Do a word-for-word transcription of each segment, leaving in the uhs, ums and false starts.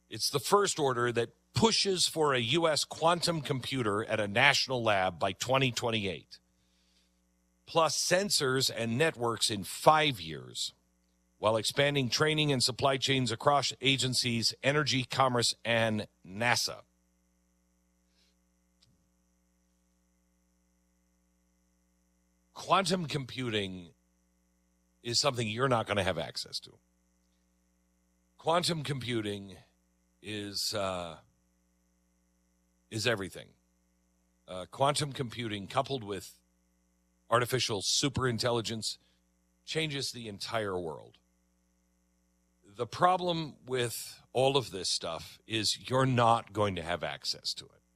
It's the first order that pushes for a U S quantum computer at a national lab by twenty twenty-eight, plus sensors and networks in five years, while expanding training and supply chains across agencies, energy, commerce, and NASA. Quantum computing is something you're not going to have access to. Quantum computing is uh, is everything. Uh, quantum computing coupled with artificial superintelligence changes the entire world. The problem with all of this stuff is you're not going to have access to it.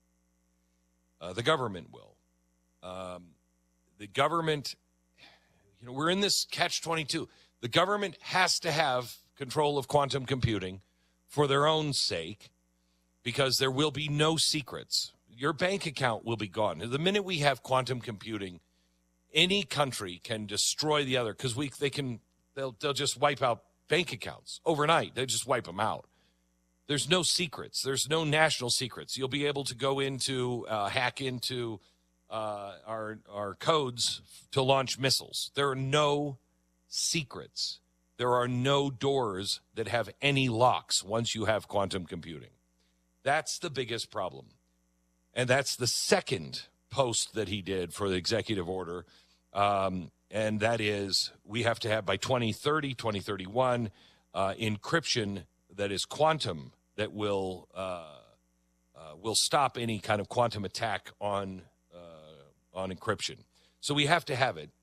Uh, the government will. Um, the government, you know, we're in this catch twenty-two. The government has to have control of quantum computing for their own sake, because there will be no secrets. Your bank account will be gone. The minute we have quantum computing, any country can destroy the other, because we they can they'll they'll just wipe out bank accounts overnight. They just wipe them out. There's no secrets. There's no national secrets. You'll be able to go into uh, hack into uh, our our codes to launch missiles. There are no secrets. There are no doors that have any locks once you have quantum computing. That's the biggest problem. And that's the second post that he did for the executive order. Um, and that is, we have to have by twenty thirty, twenty thirty-one, uh, encryption that is quantum that will uh, uh, will stop any kind of quantum attack on uh, on encryption. So we have to have it.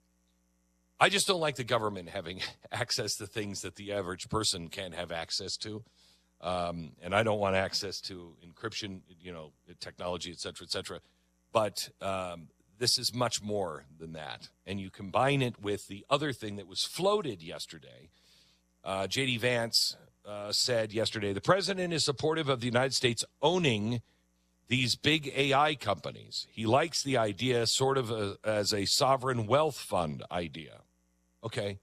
I just don't like the government having access to things that the average person can't have access to. Um, and I don't want access to encryption, you know, technology, et cetera, et cetera. But um, this is much more than that. And you combine it with the other thing that was floated yesterday. Uh, J D Vance uh, said yesterday, the president is supportive of the United States owning these big A I companies. He likes the idea sort of a, as a sovereign wealth fund idea. Okay,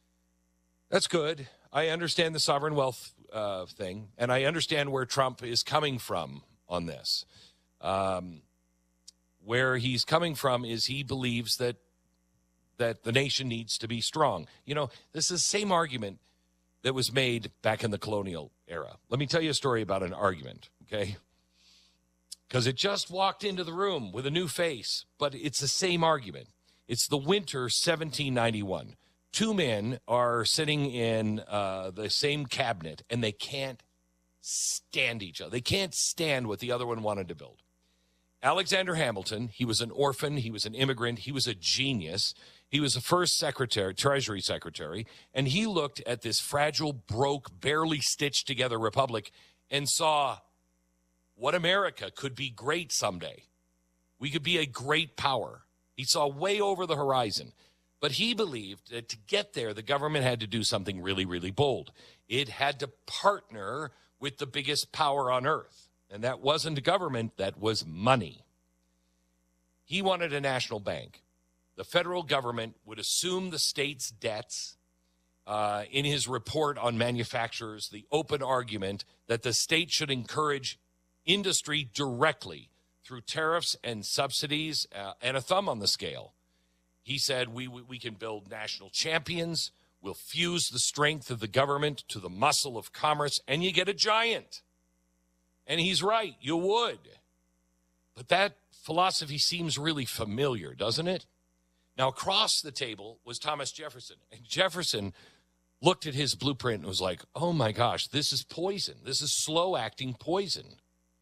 that's good. I understand the sovereign wealth uh, thing, and I understand where Trump is coming from on this. Um, where he's coming from is he believes that that the nation needs to be strong. You know, this is the same argument that was made back in the colonial era. Let me tell you a story about an argument, okay? Because it just walked into the room with a new face, but it's the same argument. It's the winter seventeen ninety-one. Two men are sitting in uh, the same cabinet, and they can't stand each other. They can't stand what the other one wanted to build. Alexander Hamilton, he was an orphan. He was an immigrant. He was a genius. He was the first secretary, Treasury Secretary, and he looked at this fragile, broke, barely stitched together republic and saw what America could be great someday. We could be a great power. He saw way over the horizon. But he believed that to get there, the government had to do something really, really bold. It had to partner with the biggest power on earth. And that wasn't a government, that was money. He wanted a national bank. The federal government would assume the state's debts. Uh, in his report on manufacturers, the open argument that the state should encourage industry directly through tariffs and subsidies uh, and a thumb on the scale. He said, we, we can build national champions. We'll fuse the strength of the government to the muscle of commerce, and you get a giant. And he's right, you would. But that philosophy seems really familiar, doesn't it? Now, across the table was Thomas Jefferson. And Jefferson looked at his blueprint and was like, oh my gosh, this is poison. This is slow-acting poison.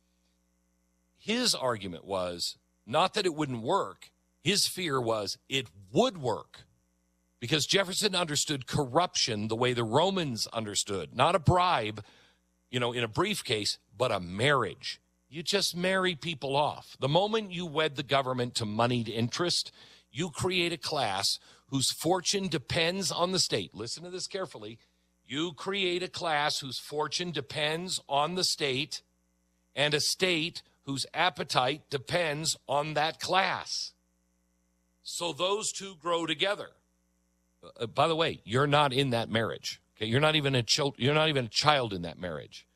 His argument was not that it wouldn't work. His fear was it would work, because Jefferson understood corruption the way the Romans understood. Not a bribe, you know, in a briefcase, but a marriage. You just marry people off. The moment you wed the government to moneyed interest, you create a class whose fortune depends on the state. Listen to this carefully. You create a class whose fortune depends on the state, and a state whose appetite depends on that class. So those two grow together. Uh, by the way, you're not in that marriage. Okay, you're not even a child. You're not even a child in that marriage.